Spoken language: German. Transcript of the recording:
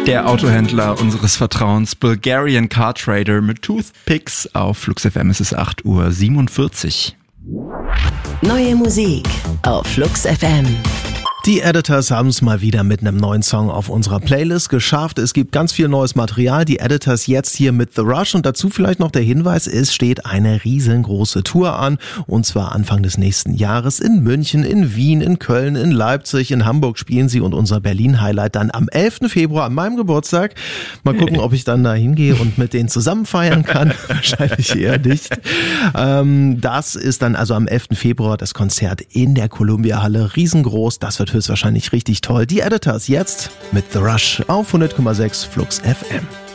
Der Autohändler unseres Vertrauens, Bulgarian Car Trader mit Toothpicks auf Flux FM. Es ist 8:47 Uhr. Neue Musik auf Flux FM. Die Editors haben es mal wieder mit einem neuen Song auf unserer Playlist geschafft. Es gibt ganz viel neues Material. Die Editors jetzt hier mit The Rush. Und dazu vielleicht noch der Hinweis, es steht eine riesengroße Tour an. Und zwar Anfang des nächsten Jahres in München, in Wien, in Köln, in Leipzig, in Hamburg spielen sie. Und unser Berlin-Highlight dann am 11. Februar an meinem Geburtstag. Mal gucken, ob ich dann da hingehe und mit denen zusammen feiern kann. Wahrscheinlich eher nicht. Das ist dann also am 11. Februar das Konzert in der Columbia-Halle. Riesengroß. Das wird höchstwahrscheinlich richtig toll. Die Editors jetzt mit The Rush auf 100,6 Flux FM.